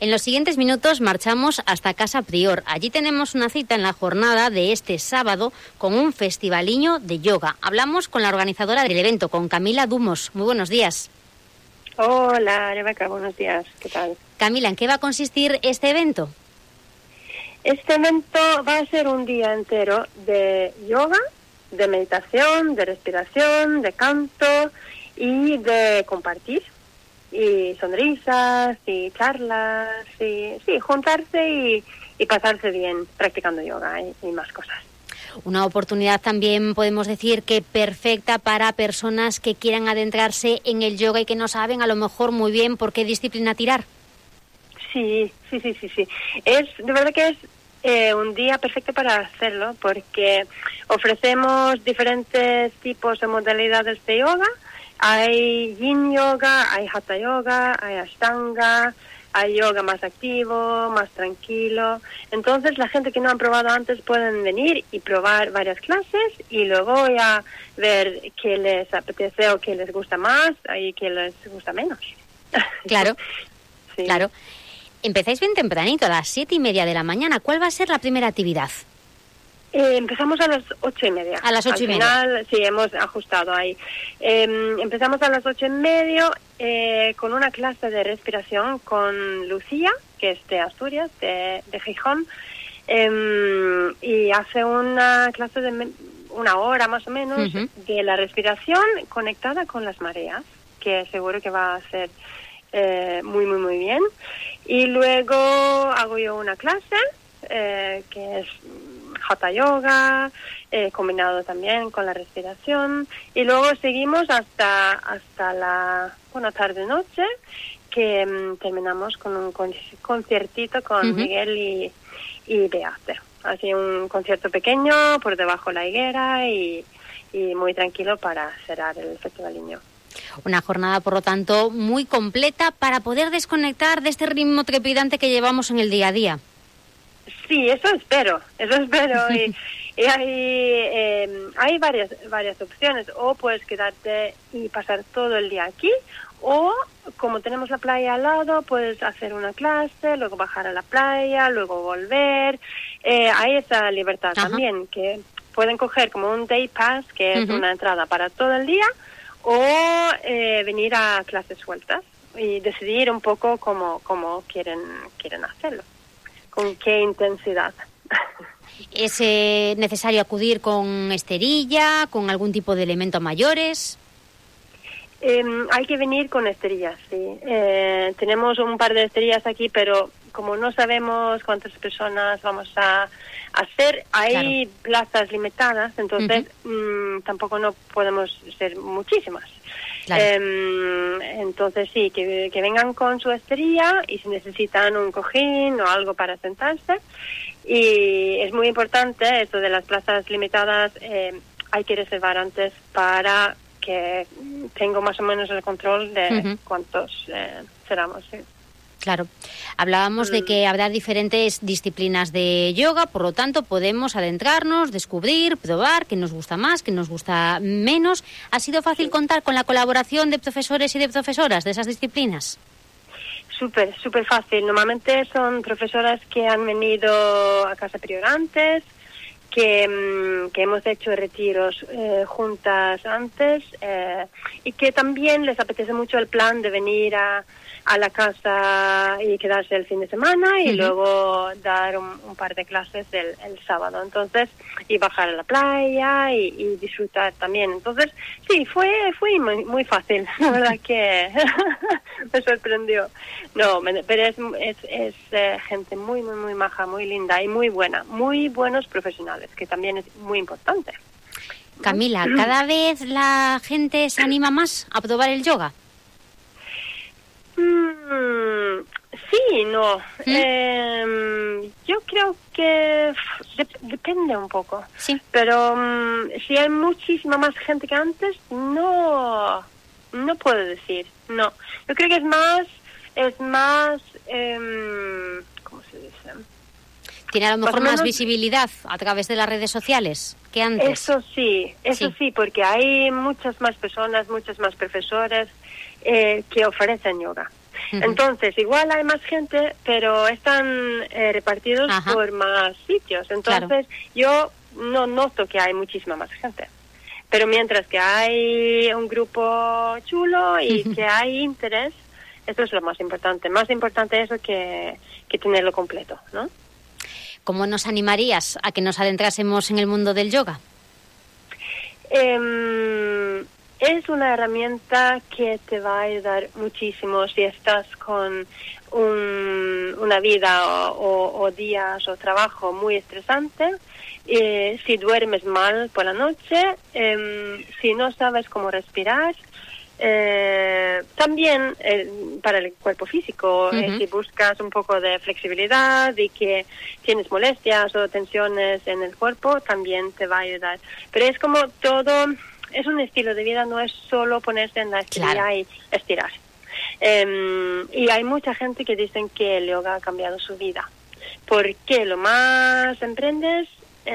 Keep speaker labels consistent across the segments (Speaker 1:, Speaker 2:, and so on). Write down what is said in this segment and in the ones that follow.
Speaker 1: En los siguientes minutos marchamos hasta Casa Prior. Allí tenemos una cita en la jornada de este sábado con un festivaliño de yoga. Hablamos con la organizadora del evento, con Camila Dumos. Muy buenos días.
Speaker 2: Hola, Rebeca, buenos días. ¿Qué tal?
Speaker 1: Camila, ¿en qué va a consistir este evento?
Speaker 2: Este evento va a ser un día entero de yoga, de meditación, de respiración, de canto y de compartir. Y sonrisas, y charlas, y sí, juntarse y pasarse bien practicando yoga y más cosas.
Speaker 1: Una oportunidad también, podemos decir, que perfecta para personas que quieran adentrarse en el yoga y que no saben a lo mejor muy bien por qué disciplina tirar.
Speaker 2: Sí. De verdad que es un día perfecto para hacerlo porque ofrecemos diferentes tipos de modalidades de yoga. Hay yin yoga, hay hatha yoga, hay ashtanga, hay yoga más activo, más tranquilo. Entonces la gente que no han probado antes pueden venir y probar varias clases y luego ya ver qué les apetece o qué les gusta más y qué les gusta menos.
Speaker 1: Claro,
Speaker 2: sí.
Speaker 1: Claro. Empezáis bien tempranito, a las 7:30 de la mañana. ¿Cuál va a ser la primera actividad?
Speaker 2: Empezamos a las 8:30.
Speaker 1: A las 8:30.
Speaker 2: Al final, sí, hemos ajustado ahí. Empezamos a las 8:30 con una clase de respiración con Lucía, que es de Asturias, de Gijón, y hace una clase de una hora más o menos de la respiración conectada con las mareas, que seguro que va a ser muy bien. Y luego hago yo una clase que es hatha yoga, combinado también con la respiración, y luego seguimos hasta la tarde-noche, que terminamos con un conciertito con Miguel y Beate. Así un concierto pequeño por debajo de la higuera y muy tranquilo para cerrar el festivaliño.
Speaker 1: Una jornada, por lo tanto, muy completa para poder desconectar de este ritmo trepidante que llevamos en el día a día.
Speaker 2: Sí, eso espero y hay varias opciones. O puedes quedarte y pasar todo el día aquí, o como tenemos la playa al lado, puedes hacer una clase, luego bajar a la playa, luego volver. Hay esa libertad también, que pueden coger como un day pass, que es una entrada para todo el día, o venir a clases sueltas y decidir un poco cómo quieren hacerlo. ¿Con qué intensidad?
Speaker 1: ¿Es necesario acudir con esterilla, con algún tipo de elemento mayores?
Speaker 2: Hay que venir con esterillas, sí. Tenemos un par de esterillas aquí, pero como no sabemos cuántas personas vamos a hacer, hay plazas limitadas, entonces tampoco no podemos ser muchísimas. Claro. Entonces sí, que vengan con su esterilla y si necesitan un cojín o algo para sentarse. Y es muy importante esto de las plazas limitadas, hay que reservar antes para que tengo más o menos el control de cuántos seramos. ¿Sí?
Speaker 1: Claro. Hablábamos de que habrá diferentes disciplinas de yoga, por lo tanto podemos adentrarnos, descubrir, probar qué nos gusta más, qué nos gusta menos. ¿Ha sido fácil contar con la colaboración de profesores y de profesoras de esas disciplinas?
Speaker 2: Súper fácil. Normalmente son profesoras que han venido a Casa Prior antes, que hemos hecho retiros juntas antes y que también les apetece mucho el plan de venir a la casa y quedarse el fin de semana y luego dar un par de clases el sábado. Entonces, y bajar a la playa y disfrutar también. Entonces, sí, fue muy fácil. La verdad que me sorprendió. No, pero es gente muy maja, muy linda y muy buena. Muy buenos profesionales, que también es muy importante.
Speaker 1: Camila, ¿cada vez la gente se anima más a probar el yoga?
Speaker 2: Sí, no. Yo creo que depende un poco.
Speaker 1: Sí.
Speaker 2: Pero si hay muchísima más gente que antes, no puedo decir. No. Yo creo que es más ¿cómo se dice?
Speaker 1: Tiene a lo mejor más visibilidad a través de las redes sociales que antes.
Speaker 2: Eso sí, porque hay muchas más personas, muchos más profesores que ofrecen yoga. Entonces, igual hay más gente, pero están repartidos por más sitios. Entonces, yo no noto que hay muchísima más gente. Pero mientras que hay un grupo chulo y que hay interés, eso es lo más importante. Más importante eso que tenerlo completo, ¿no?
Speaker 1: ¿Cómo nos animarías a que nos adentrásemos en el mundo del yoga?
Speaker 2: Es una herramienta que te va a ayudar muchísimo si estás con una vida o días o trabajo muy estresante, si duermes mal por la noche, si no sabes cómo respirar. También para el cuerpo físico, si buscas un poco de flexibilidad y que tienes molestias o tensiones en el cuerpo, también te va a ayudar. Pero es como todo, es un estilo de vida, no es solo ponerse en la esquina y estirar. Y hay mucha gente que dicen que el yoga ha cambiado su vida, porque lo más aprendes,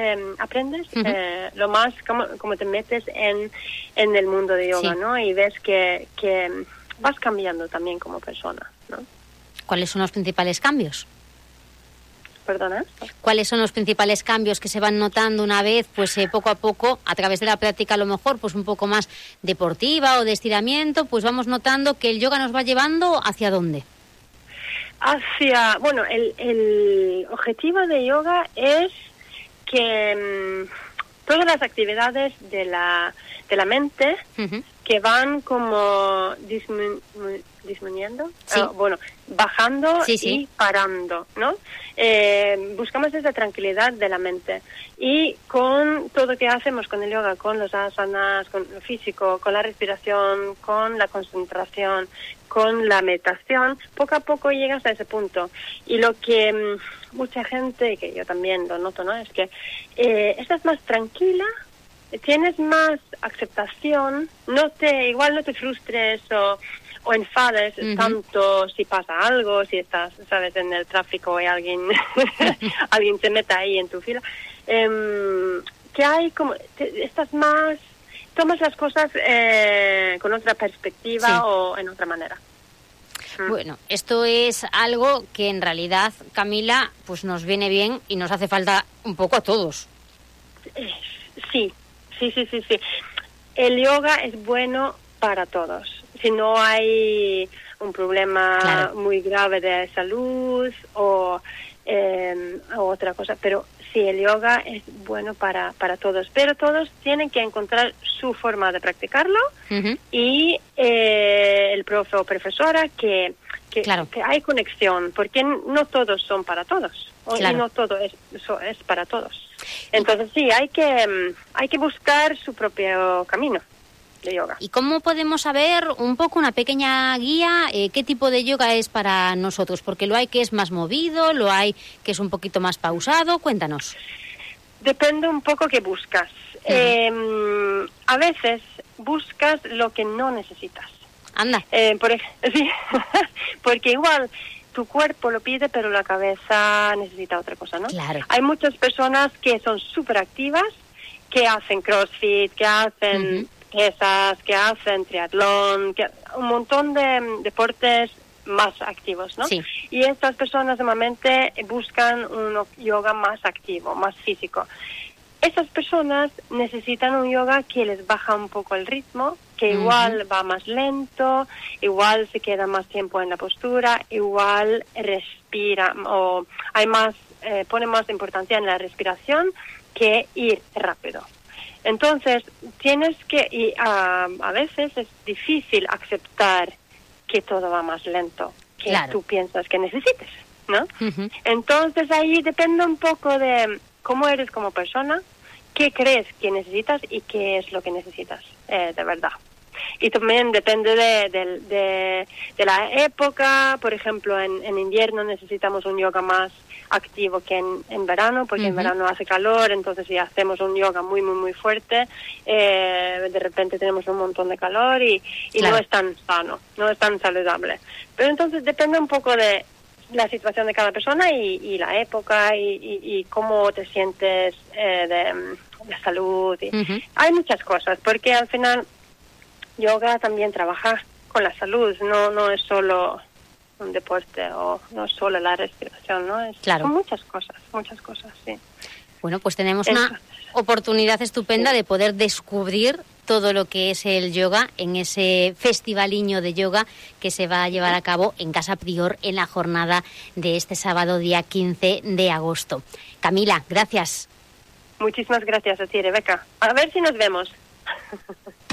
Speaker 2: lo más como te metes en el mundo de yoga, ¿no? Y ves que vas cambiando también como persona, ¿no?
Speaker 1: ¿Cuáles son los principales cambios?
Speaker 2: ¿Perdona?
Speaker 1: ¿Cuáles son los principales cambios que se van notando una vez, pues poco a poco, a través de la práctica a lo mejor, pues un poco más deportiva o de estiramiento, pues vamos notando que el yoga nos va llevando ¿hacia dónde?
Speaker 2: Bueno, el objetivo de yoga es que todas las actividades de la mente que van como disminuyendo, bajando y parando, ¿no? Buscamos esa tranquilidad de la mente y con todo lo que hacemos con el yoga, con los asanas, con lo físico, con la respiración, con la concentración, con la meditación, poco a poco llegas a ese punto. Y lo que mucha gente, que yo también lo noto, ¿no? Es que estás más tranquila, tienes más aceptación, igual no te frustres o enfades tanto si pasa algo, si estás, sabes, en el tráfico y alguien se mete ahí en tu fila, que hay como, estás más, tomas las cosas con otra perspectiva o en otra manera.
Speaker 1: Bueno, esto es algo que en realidad, Camila, pues nos viene bien y nos hace falta un poco a todos.
Speaker 2: Sí. El yoga es bueno para todos. Si no hay un problema muy grave de salud o otra cosa, pero sí, el yoga es bueno para todos, pero todos tienen que encontrar su forma de practicarlo y el profe o profesora que hay conexión, porque no todos son para todos y no todo es para todos. Entonces sí, hay que buscar su propio camino de yoga.
Speaker 1: ¿Y cómo podemos saber un poco, una pequeña guía, qué tipo de yoga es para nosotros? Porque lo hay que es más movido, lo hay que es un poquito más pausado. Cuéntanos.
Speaker 2: Depende un poco qué buscas. A veces buscas lo que no necesitas.
Speaker 1: Anda.
Speaker 2: Sí, porque igual tu cuerpo lo pide, pero la cabeza necesita otra cosa, ¿no?
Speaker 1: Claro.
Speaker 2: Hay muchas personas que son súper activas, que hacen crossfit, que hacen pesas, que hacen triatlón, un montón de deportes más activos, ¿no?
Speaker 1: Sí.
Speaker 2: Y estas personas normalmente buscan un yoga más activo, más físico. Esas personas necesitan un yoga que les baja un poco el ritmo, que igual va más lento, igual se queda más tiempo en la postura, igual respira o hay más, pone más importancia en la respiración que ir rápido. Entonces, tienes que, y a veces es difícil aceptar que todo va más lento que tú piensas que necesites, ¿no? Entonces, ahí depende un poco de cómo eres como persona, qué crees que necesitas y qué es lo que necesitas de verdad. Y también depende de la época. Por ejemplo, en invierno necesitamos un yoga más activo que en verano, porque en verano hace calor, entonces si hacemos un yoga muy, muy, muy fuerte, de repente tenemos un montón de calor y no es tan sano, no es tan saludable. Pero entonces depende un poco de la situación de cada persona y la época y cómo te sientes de salud. Hay muchas cosas, porque al final yoga también trabaja con la salud, no es solo un deporte o no solo la respiración, ¿no?
Speaker 1: Claro.
Speaker 2: Son muchas cosas, sí.
Speaker 1: Bueno, pues tenemos una oportunidad estupenda de poder descubrir todo lo que es el yoga en ese festivaliño de yoga que se va a llevar a cabo en Casa Prior en la jornada de este sábado, día 15 de agosto. Camila, gracias.
Speaker 2: Muchísimas gracias a ti, Rebeca. A ver si nos vemos.